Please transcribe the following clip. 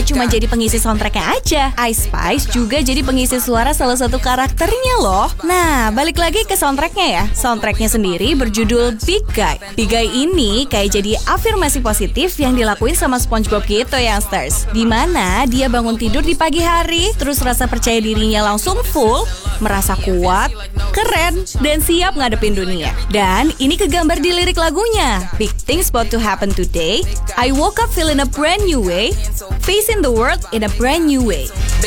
cuma jadi pengisi soundtracknya aja. Ice Spice juga jadi pengisi suara salah satu karakternya loh. Nah, balik lagi ke soundtracknya ya. Soundtracknya sendiri berjudul Big Guy. Big Guy ini kayak jadi afirmasi positif yang dilakuin sama SpongeBob gitu, youngsters. Dimana dia bangun tidur di pagi hari, terus rasa percaya dirinya langsung full, merasa kuat, keren, dan siap ngadepin dunia. Dan ini kegambar di lirik lagunya. Big things about to happen today. I woke up feeling a brand new way, facing the world in a brand new way.